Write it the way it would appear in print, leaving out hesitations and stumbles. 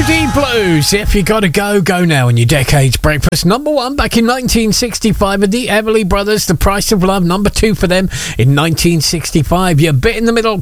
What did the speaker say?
Deep Blues. If you gotta go, go now in your Decades Breakfast. Number 1 back in 1965 with the Everly Brothers, The Price of Love. Number 2 for them in 1965. You're bit in the middle.